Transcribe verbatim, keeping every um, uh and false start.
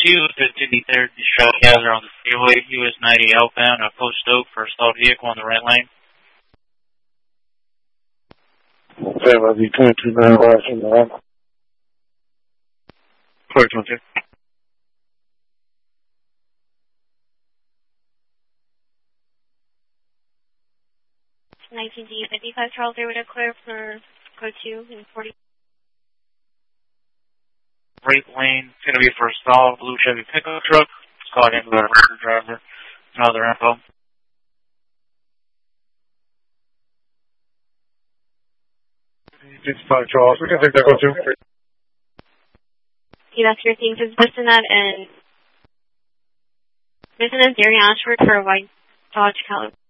two, fifty third Distress Gather on the freeway, U S ninety outbound, uh, Post Oak for a stalled vehicle on the right lane. Okay, that'll be twenty-two nine west on the right. Clear twenty-two. nineteen D fifty-five Charles Air to clear for code two and forty. Right lane, it's going to be for a stall, blue Chevy pickup truck. Call in with a driver. Another info. fifty-five Charles, we can take that code two. Yeah, that's your thing, because Bissonette and Bissonette Darian Ashford for a white Dodge Caliber.